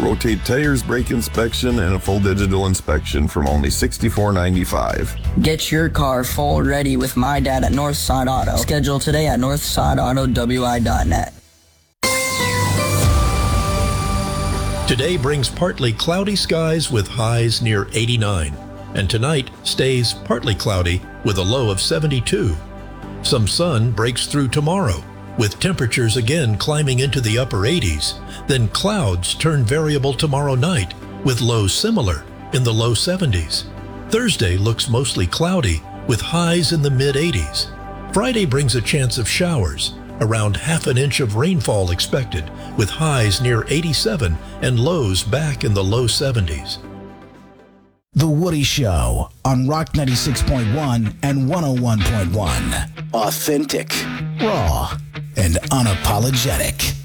rotate tires, brake inspection, and a full digital inspection from only $64.95. Get your car full ready with my dad at Northside Auto. Schedule today at northsideautowi.net. Today brings partly cloudy skies with highs near 89, and tonight stays partly cloudy with a low of 72. Some sun breaks through tomorrow, with temperatures again climbing into the upper 80s. Then clouds turn variable tomorrow night, with lows similar in the low 70s. Thursday looks mostly cloudy, with highs in the mid-80s. Friday brings a chance of showers, around half an inch of rainfall expected, with highs near 87 and lows back in the low 70s. The Woody Show on Rock 96.1 and 101.1. Authentic, raw, and unapologetic.